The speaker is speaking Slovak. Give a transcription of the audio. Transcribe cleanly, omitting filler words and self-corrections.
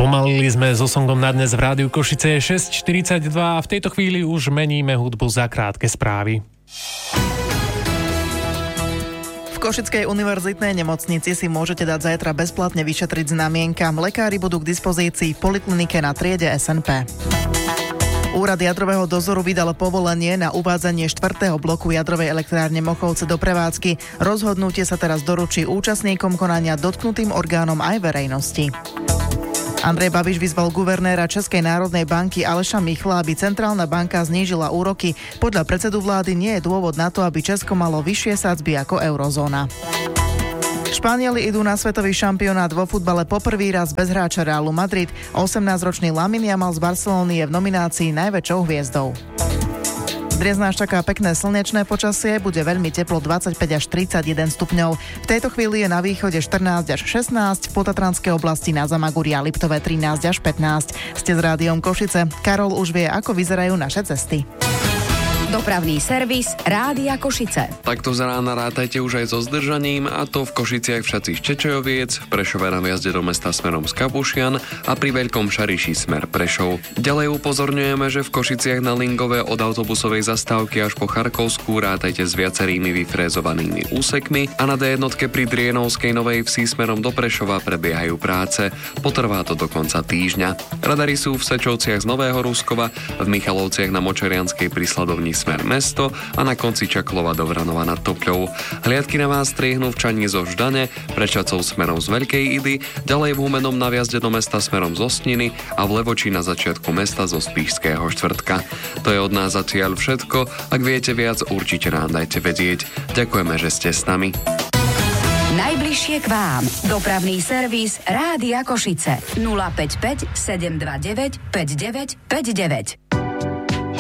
Spomalili sme so songom na dnes v Rádiu Košice 6:42 a v tejto chvíli už meníme hudbu za krátke správy. V Košickej univerzitnej nemocnici si môžete dať zajtra bezplatne vyšetriť znamienka. Lekári budú k dispozícii v poliklinike na triede SNP. Úrad jadrového dozoru vydal povolenie na uvádzanie 4. bloku jadrovej elektrárne Mochovce do prevádzky. Rozhodnutie sa teraz doručí účastníkom konania, dotknutým orgánom aj verejnosti. Andrej Babiš vyzval guvernéra Českej národnej banky Aleša Michla, aby centrálna banka znížila úroky. Podľa predsedu vlády nie je dôvod na to, aby Česko malo vyššie sadzby ako eurozóna. Španieli idú na svetový šampionát vo futbale poprvý raz bez hráča Realu Madrid. 18-ročný Lamine Yamal z Barcelony je v nominácii najväčšou hviezdou. Dnes nás čaká pekné slnečné počasie, bude veľmi teplo 25 až 31 stupňov. V tejto chvíli je na východe 14 až 16, v Potatranskej oblasti na Zamaguri a Liptove 13 až 15. Ste s Rádiom Košice. Karol už vie, ako vyzerajú naše cesty. Dopravný servis Rádia Košice. Takto z rána rátajte už aj so zdržaním, a to v Košiciach v Šaci Čečojoviec, v Prešove na vjazde do mesta smerom z Kapušian a pri Veľkom Šariši smer Prešov. Ďalej upozorňujeme, že v Košiciach na Lingove od autobusovej zastávky až po Charkovskú rátajte s viacerými vyfrézovanými úsekmi a na D1 pri Drienovskej Novej Vsi smerom do Prešova prebiehajú práce. Potrvá to do konca týždňa. Radary sú v Sečovciach z Nového Ruskova, v Michalovciach na Močerianskej pri Sladovni smer mesto a na konci Čaklova do Vranova nad Topľou. Hliadky na vás striehnú v Čani zo Ždane, Prečacov smerom z Veľkej Idy, ďalej v Humenom na vjazde do mesta smerom z Ostniny a v Levoči na začiatku mesta zo Spišského štvrtka. To je od nás zatiaľ všetko. Ak viete viac, určite nám dajte vedieť. Ďakujeme, že ste s nami. Najbližšie k vám. Dopravný servis Rádia Košice 055 729 5959.